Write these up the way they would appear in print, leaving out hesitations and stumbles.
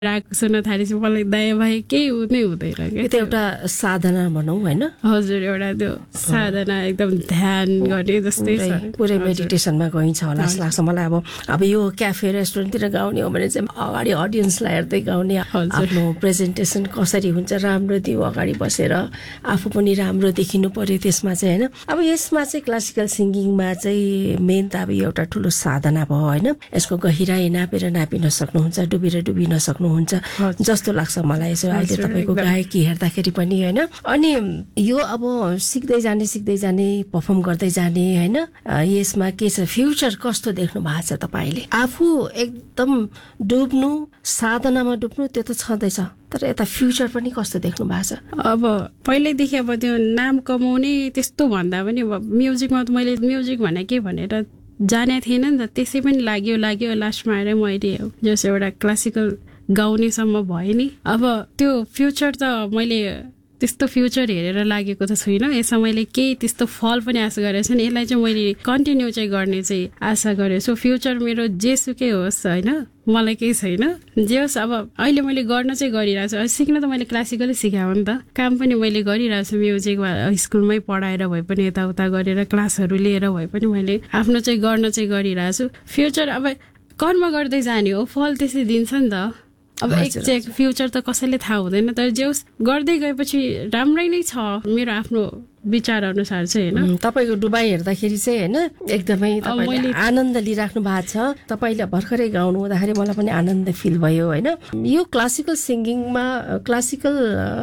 राग सुन्न थालेपछि मलाई दया भए केही नै हुँदैन के त्यो एउटा साधना भनौँ हैन हजुर एउटा त्यो साधना एकदम ध्यान गर्ने जस्तै छ पुरै मेडिटेसनमा गइन्छ होला जस्तो लाग्छ मलाई अब यो क्याफे रेस्टुरेन्टतिर गाउने हो भने चाहिँ अगाडि अडियन्सलाई हेर्दै गाउने आफ्नो प्रेजेन्टेसन कसरी हुन्छ राम्रो दियो अगाडि बसेर आफू पनि राम्रो देखिनु पर्यो त्यसमा चाहिँ हैन अब यसमा चाहिँ क्लासिकल सिङ्गिङमा चाहिँ मेन त अब एउटा ठुलो साधना भयो हैन यसको गहिराई नापेर नापिन सक्नुहुन्छ डुबेर डुबिन सक्नुहुन्छ जस्तो लाग्छ मलाई यसो अहिले तपाईको गायकी हेर्दाखेरि पनि हैन अनि यो अब सिक्दै जाने परफर्म गर्दै जाने हैन यसमा के छ फ्युचर कस्तो देख्नु भएको छ तपाईले आफू एकदम डुब्नु साधनामा डुब्नु त्यो त छँदैछ तर यता फ्युचर पनि कस्तो देख्नु भएको छ अब पहिल्यैदेखि अब त्यो नाम कमाउने त्यस्तो भन्दा पनि अब म्युजिकमा त मैले म्युजिक भने के भनेर जाने थिएन नि त त्यसै पनि लाग्यो लास्टमा आएर मैले जस एउटा क्लासिकल गाउनेसम्म भयो नि अब त्यो फ्युचर त मैले त्यस्तो फ्युचर हेरेर लागेको त छुइनँ यसमा मैले केही त्यस्तो फल पनि आशा गरेको छु नि यसलाई चाहिँ मैले कन्टिन्यू चाहिँ गर्ने चाहिँ आशा गरेको छु फ्युचर मेरो जेसुकै होस् होइन मलाई केही छैन जे होस् अब अहिले मैले गर्न चाहिँ गरिरहेको छु सिक्न त मैले क्लासिकलै सिकाएँ हो नि त काम पनि मैले गरिरहेको छु म्युजिकमा स्कुलमै पढाएर भए पनि यताउता गरेर क्लासहरू लिएर भए पनि मैले आफ्नो चाहिँ गर्न चाहिँ गरिरहेको छु फ्युचर अब कर्म गर्दै जाने हो फल त्यसै दिन्छ नि त अब एक्ज्याक्ट फ्युचर त कसैले थाहा हुँदैन तर जे होस् गर्दै गएपछि राम्रै नै छ मेरो आफ्नो विचार अनुसार चाहिँ हैन तपाईको डुबाई हेर्दाखेरि चाहिँ हैन एकदमै तपाईले आनन्द लिइराख्नु भएको छ तपाईले भर्खरै गाउनु हुँदाखेरि मलाई पनि आनन्द फिल भयो हैन यो क्लासिकल सिङ्गिङमा क्लासिकल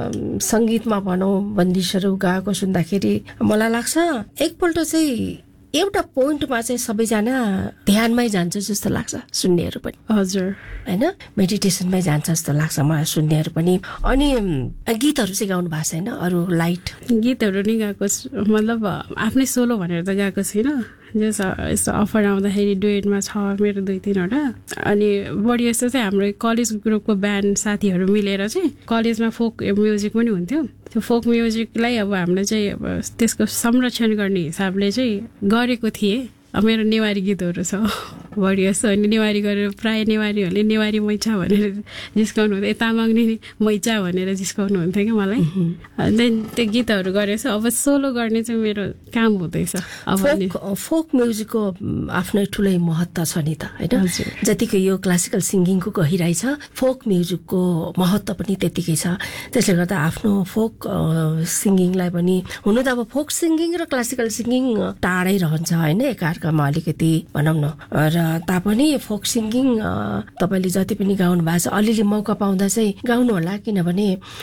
संगीतमा भनौं बन्दिशहरू गाएको सुन्दाखेरि मलाई लाग्छ एकपल्ट चाहिँ एउटा पोइन्टमा चाहिँ सबैजना ध्यानमै जान्छ जस्तो लाग्छ सुन्नेहरू पनि हजुर हैन मेडिटेसनमै जान्छ जस्तो लाग्छ मलाई सुन्नेहरू पनि अनि गीतहरू चाहिँ गाउनु भएको छैन अरू लाइट गीतहरू नि गाएको मतलब आफ्नै सोलो भनेर त गाएको छैन जस यस्तो अफर आउँदाखेरि डुएटमा छ मेरो 2-3वटा अनि बढी यस्तो चाहिँ हाम्रो कलेज ग्रुपको ब्यान्ड साथीहरू मिलेर चाहिँ कलेजमा फोक म्युजिक पनि हुन्थ्यो त्यो फोक म्युजिकलाई अब हामीले चाहिँ अब त्यसको संरक्षण गर्ने हिसाबले चाहिँ गरेको थिएँ अब मेरो नेवारी गीतहरू छ बढी जस्तो अनि नेवारी गरेर प्रायः नेवारीहरूले नेवारी मैचा भनेर जिस्काउनु हुन्थ्यो तामाङले मैचा भनेर जिस्काउनु हुन्थ्यो क्या मलाई देन त्यो गीतहरू गरेछ अब सोलो गर्ने चाहिँ मेरो काम हुँदैछ अब फोक म्युजिकको आफ्नै ठुलै महत्त्व छ नि त हैन जतिकै यो क्लासिकल सिङ्गिङको गहिराई छ फोक म्युजिकको महत्त्व पनि त्यतिकै छ त्यसले गर्दा आफ्नो फोक सिङ्गिङलाई पनि हुनु त अब फोक सिङ्गिङ र क्लासिकल सिङ्गिङ टाढै रहन्छ हैन एकाअर्कामा अलिकति भनौँ न र तापनि फोक सिङ्गिङ तपाईले जति पनि गाउनु भएको छ अलिअलि मौका पाउँदा चाहिँ गाउनु होला किनभने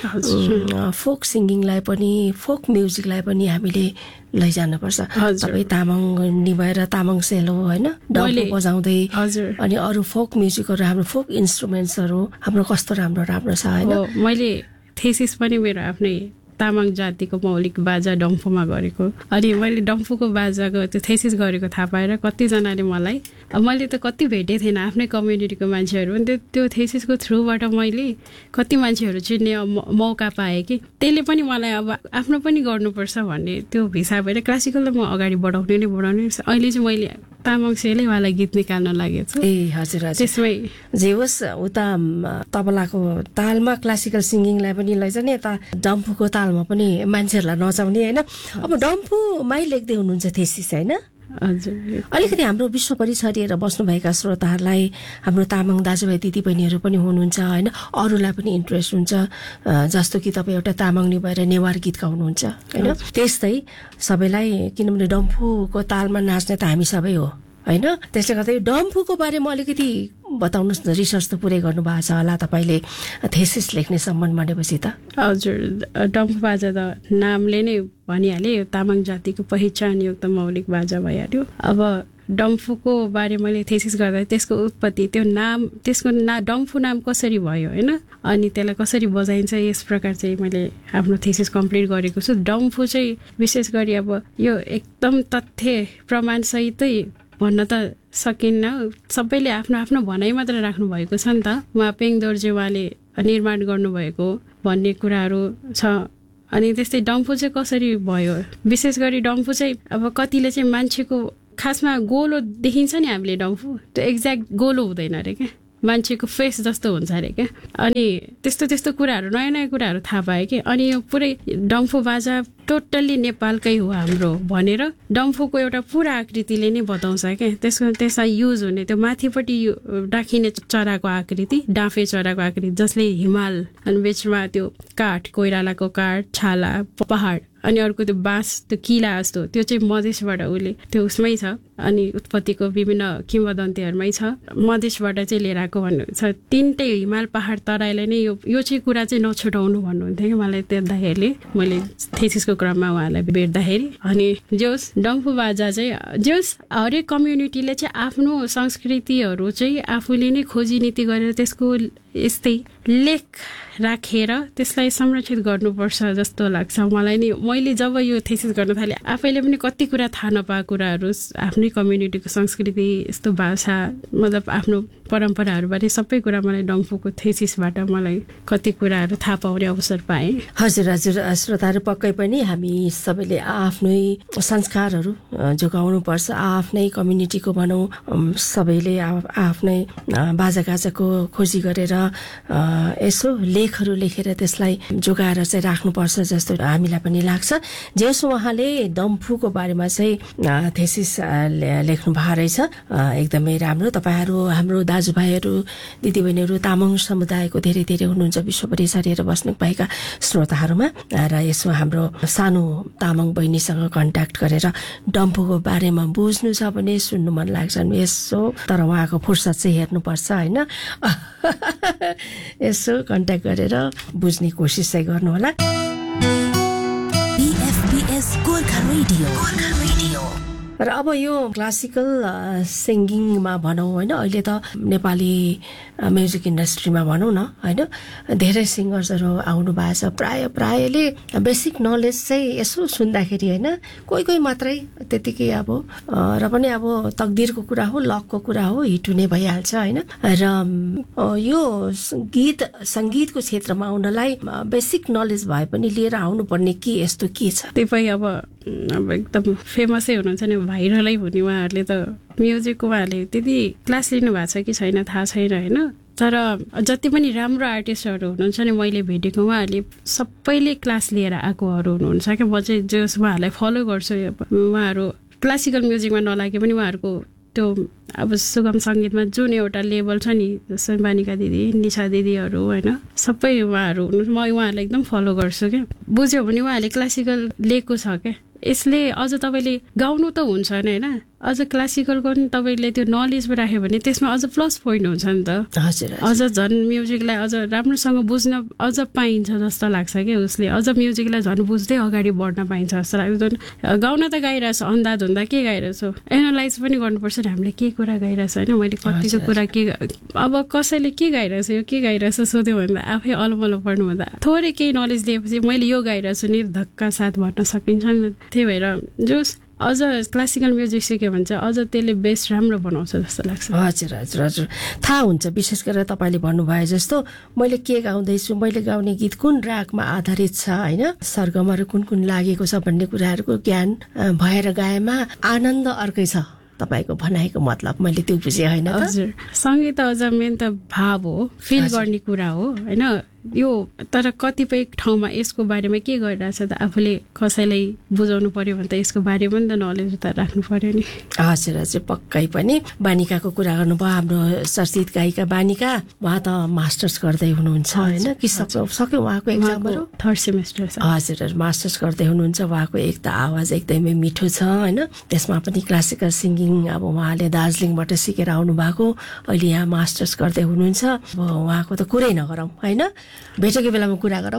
फोक सिङ्गिङलाई पनि फोक म्युजिकलाई पनि हामीले लैजानुपर्छ सबै तामाङ निभएर तामाङ सेलो हैन डम्फु बजाउँदै अनि अरू फोक म्युजिकहरू हाम्रो फोक इन्स्ट्रुमेन्ट्सहरू हाम्रो कस्तो राम्रो छ हैन मैले थेसिस पनि मेरो आफ्नै तामाङ जातिको मौलिक बाजा डम्फुमा गरेको अनि मैले डम्फुको बाजाको त्यो थेसिस गरेको थाहा पाएर कतिजनाले मलाई मैले त कति भेटेको थिएन आफ्नै कम्युनिटीको मान्छेहरू पनि त्यो थेसिसको थ्रुबाट मैले कति मान्छेहरू चिन्ने मौका पाएँ कि त्यसले पनि मलाई अब आफ्नो पनि गर्नुपर्छ भन्ने त्यो हिसाबले क्लासिकल म अगाडि बढाउने अहिले चाहिँ मैले तामाङ सेलैवाला गीत निकाल्न लागेको छु ए हजुर त्यसमै जे होस् उता तबलाको तालमा क्लासिकल सिङ्गिङलाई पनि लैजाने यता डम्फुको तालमा पनि मान्छेहरूलाई नचाउने हैन अब डम्फुमै लेख्दै हुनुहुन्छ थेसिस हैन हजुर अलिकति हाम्रो विश्वभरि छरिएर बस्नुभएका श्रोताहरूलाई हाम्रो तामाङ दाजुभाइ दिदीबहिनीहरू पनि हुनुहुन्छ हैन अरूलाई पनि इन्ट्रेस्ट हुन्छ जस्तो कि तपाईँ एउटा तामाङनी भएर नेवार गीत गाउनुहुन्छ हैन त्यस्तै सबैलाई किनभने डम्फुको तालमा नाच्ने त हामी सबै हो हैन त्यसले गर्दा यो डम्फुको बारेमा अलिकति बताउनुस् न रिसर्च त पुरै गर्नु भएको छ होला तपाईले थेसिस लेख्ने सम्बन्ध भनेपछि त हजुर डम्फु बाजा त नामले नै भनिहाले तामाङ जातिको पहिचानयुक्त मौलिक बाजा भइहाल्यो अब डम्फुको बारे मैले थेसिस गर्दा त्यसको उत्पत्ति त्यो नाम त्यसको डम्फु नाम कसरी भयो हैन अनि त्यसलाई कसरी बजाइन्छ यस प्रकार चाहिँ मैले आफ्नो थेसिस कम्प्लिट गरेको छु डम्फु चाहिँ विशेष गरी अब यो एकदम तथ्य प्रमाण सहितै भन्न त सकिन्न सबैले आफ्नो आफ्नो भनाइ मात्र राख्नु भएको छ नि त उहाँ पेङ दोर्जे उहाँले निर्माण गर्नुभएको भन्ने कुराहरू छ अनि त्यस्तै डम्फु चाहिँ कसरी भयो विशेष गरी डम्फु चाहिँ अब कतिले चाहिँ मान्छेको खासमा गोलो देखिन्छ नि हामीले डम्फु त्यो एक्ज्याक्ट गोलो हुँदैन अरे क्या मान्छेको फेस जस्तो हुन्छ अरे क्या। अनि त्यस्तो कुराहरू नयाँ नयाँ कुराहरू थाहा पाएँ कि। अनि यो पुरै डम्फु बाजा टोटल्ली नेपालकै हो हाम्रो भनेर डम्फुको एउटा पुरा आकृतिले नै बताउँछ क्या। त्यसमा युज हुने त्यो माथिपट्टि राखिने चराको आकृति, डाँफे चराको आकृति, जसले हिमाल अनि बिचमा त्यो काठ, कोइरालाको काठ, छाला, पहाड, अनि अर्को त्यो बाँस, त्यो किला जस्तो, त्यो चाहिँ मधेसबाट उसले त्यो उसमै छ। अनि उत्पत्तिको विभिन्न किंवदन्तीहरूमै छ, मधेसबाट चाहिँ लिएर आएको भन्नुहुन्छ। तिनटै हिमाल पहाड तराईलाई नै यो चाहिँ कुरा चाहिँ नछुटाउनु भन्नुहुन्थ्यो कि मलाई त्यहाँदाखेरि, मैले थेसिसको क्रममा उहाँलाई भेट्दाखेरि। अनि जोस् डम्फु बाजा चाहिँ जोस् हरेक कम्युनिटीले चाहिँ आफ्नो संस्कृतिहरू चाहिँ आफूले नै खोजी नीति गरेर त्यसको यस्तै लेख राखेर त्यसलाई संरक्षित गर्नुपर्छ जस्तो लाग्छ मलाई नि। मैले जब यो थेसिस गर्न थालेँ आफैले पनि कति कुरा थाहा नपाएको कुराहरू, आफ्नै कम्युनिटीको संस्कृति, यस्तो भाषा, मतलब आफ्नो परम्पराहरूबारे सबै कुरा मलाई डम्फुको थेसिसबाट मलाई कति कुराहरू थाहा पाउने अवसर पाएँ। हजुर हजुर श्रोताहरू, पक्कै पनि हामी सबैले आफ्नै संस्कारहरू जोगाउनुपर्छ। आफ्नै कम्युनिटीको भनौँ, सबैले आफ्नै बाजागाजाको खोजी गरेर यसो लेखहरू लेखेर त्यसलाई जोगाएर चाहिँ राख्नुपर्छ जस्तो हामीलाई पनि लाग्छ। जेस उहाँले डम्फुको बारेमा चाहिँ थेसिस लेख्नु भएको रहेछ, एकदमै राम्रो। तपाईँहरू, हाम्रो दाजुभाइहरू, दिदीबहिनीहरू तामाङ समुदायको धेरै धेरै हुनुहुन्छ विश्वभरि छरिएर बस्नु भएका श्रोताहरूमा, र यसो हाम्रो सानो तामाङ बहिनीसँग कन्ट्याक्ट गरेर डम्फुको बारेमा बुझ्नु छ भने, सुन्नु मन लाग्छ भने यसो, तर उहाँको फुर्सद चाहिँ हेर्नुपर्छ होइन। यसो कन्ट्याक्ट गरेर बुझ्ने कोसिस चाहिँ गर्नु होला। र अब यो क्लासिकल सिङ्गिङमा भनौँ होइन, अहिले त नेपाली म्युजिक इन्डस्ट्रीमा भनौँ न होइन, धेरै सिङ्गर्सहरू आउनु भएको छ। प्रायले बेसिक नलेज चाहिँ यसो सुन्दाखेरि होइन, कोही मात्रै त्यतिकै अब, र पनि अब तकदिरको कुरा हो, लकको कुरा हो, हिट हुने भइहाल्छ होइन। र यो सङ्गीतको क्षेत्रमा आउनलाई बेसिक नलेज भए पनि लिएर आउनुपर्ने के यस्तो के छ? त्यही पनि अब एकदम फेमसै हुनुहुन्छ नि, भाइरलै हुने उहाँहरूले त म्युजिकको उहाँहरूले त्यति क्लास लिनु भएको छ कि छैन थाहा छैन होइन। तर जति पनि राम्रो आर्टिस्टहरू हुनुहुन्छ नि मैले भेटेको, उहाँहरूले सबैले क्लास लिएर आएकोहरू हुनुहुन्छ क्या। म चाहिँ जस उहाँहरूलाई फलो गर्छु। उहाँहरू क्लासिकल म्युजिकमा नलागे पनि उहाँहरूको त्यो अब सुगम सङ्गीतमा जुन एउटा लेभल छ नि, जस्तो बानिका दिदी, निशा दिदीहरू होइन, सबै उहाँहरू हुनुहुन्छ। म उहाँहरूलाई एकदम फलो गर्छु क्या। बुझ्यो भने उहाँहरूले क्लासिकल लिएको छ क्या। यसले अझ तपाईँले गाउनु त हुन्छ नि होइन, अझ क्लासिकलको पनि तपाईँले त्यो नलेज राख्यो भने त्यसमा अझ प्लस पोइन्ट हुन्छ नि त। अझ झन् म्युजिकलाई अझ राम्रोसँग बुझ्न अझ पाइन्छ जस्तो लाग्छ क्या। उसले अझ म्युजिकलाई झन् बुझ्दै अगाडि बढ्न पाइन्छ जस्तो लाग्छ। गाउन त गाइरहेछ, अन्दाज हुँदा के गाइरहेछौँ, एनालाइज पनि गर्नुपर्छ नि हामीले के कुरा गाइरहेछ होइन। मैले कतिको कुरा के, अब कसैले के गाइरहेछ, यो के गाइरहेछ सोध्यो भन्दा आफै अलमलो पर्नुभन्दा थोरै केही नलेज लिएपछि मैले यो गाइरहेछु नि धक्का साथ भन्न सकिन्छ नि। त्यही भएर जोस् अझ क्लासिकल म्युजिक सिक्यो भने चाहिँ अझ त्यसले बेस्ट राम्रो बनाउँछ जस्तो लाग्छ। हजुर हजुर हजुर, थाहा हुन्छ। विशेष गरेर तपाईँले भन्नुभयो जस्तो मैले के गाउँदैछु, मैले गाउने गीत कुन रागमा आधारित छ होइन, सरगमहरू कुन लागेको छ भन्ने कुराहरूको ज्ञान भएर गएमा आनन्द अर्कै छ। तपाईँको भनाइको मतलब मैले त्यो बुझेँ होइन। हजुर, सङ्गीत अझ मेन त भाव हो, फिल गर्ने कुरा हो होइन यो। तर कतिपय ठाउँमा यसको बारेमा के गरिरहेछ त आफूले कसैलाई बुझाउनु पर्यो भने त यसको बारेमा नि त नलेज त राख्नु पर्यो नि। हजुर हजुर, पक्कै पनि। बानिकाको कुरा गर्नुभयो, हाम्रो चर्चित गायिका बानिका, उहाँ त मास्टर्स गर्दै हुनुहुन्छ होइन कि सक्यो उहाँको एक्जामहरू? 3rd semester. हजुर, मास्टर्स गर्दै हुनुहुन्छ। उहाँको एक त आवाज एकदमै मिठो छ होइन, त्यसमा पनि क्लासिकल सिङ्गिङ अब उहाँले दार्जिलिङबाट सिकेर आउनु भएको, अहिले यहाँ मास्टर्स गर्दै हुनुहुन्छ। अब उहाँको त कुरै नगरौँ होइन, भेटेको बेलामा कुरा गरौँ।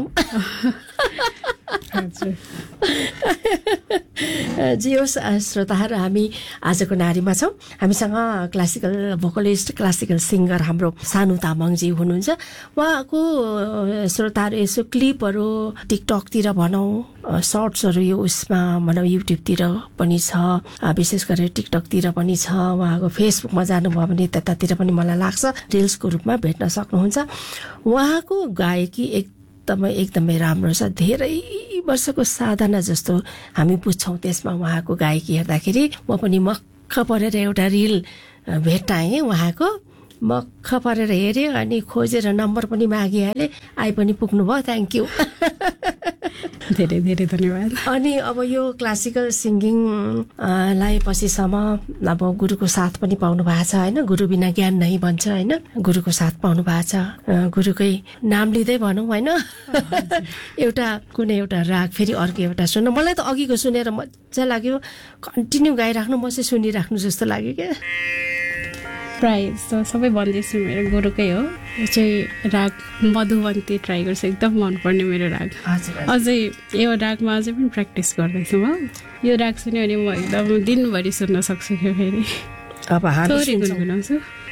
जे होस् श्रोताहरू, हामी आजको नारीमा छौँ। हामीसँग क्लासिकल भोकलिस्ट, क्लासिकल सिङ्गर हाम्रो सानु तामाङजी हुनुहुन्छ। उहाँको श्रोताहरू यसो क्लिपहरू टिकटकतिर भनौँ, सर्ट्सहरू यो उसमा भनौँ युट्युबतिर पनि छ, विशेष गरेर टिकटकतिर पनि छ। उहाँको फेसबुकमा जानुभयो भने त्यतातिर पनि मलाई लाग्छ रिल्सको रूपमा भेट्न सक्नुहुन्छ। उहाँको गायकी एकदमै राम्रो छ। धेरै वर्षको साधना जस्तो हामी बुझ्छौँ त्यसमा उहाँको गायकी हेर्दाखेरि। म पनि मक्ख परेर एउटा रिल भेट्टाएँ उहाँको, मक्ख परेर हेऱ्यो अनि खोजेर नम्बर पनि मागिहालेँ, आइ पनि पुग्नुभयो, थ्याङ्क यू। धेरै धेरै धन्यवाद। अनि अब यो क्लासिकल सिङ्गिङ लाई पछिसम्म अब गुरुको साथ पनि पाउनु भएको छ होइन, गुरु बिना ज्ञान नै भन्छ होइन, गुरुको साथ पाउनु भएको छ, गुरुकै नाम लिँदै भनौँ होइन। एउटा कुनै एउटा राग फेरि अर्को एउटा सुन्नु, मलाई त अघिको सुनेर मजा लाग्यो, कन्टिन्यू गाइराख्नु, म चाहिँ सुनिराख्नु जस्तो लाग्यो क्या। प्रायः जस्तो सबै भन्दैछु मेरो गुरुकै हो। यो चाहिँ राग मधुवन्ती ट्राई गर्छु, एकदम मनपर्ने मेरो राग। अझै यो रागमा अझै पनि प्र्याक्टिस गर्दैछु म। यो राग सुन्यो भने म एकदम दिनभरि सुन्न सक्छु। फेरि अब हामी गुनगुनाउँछु।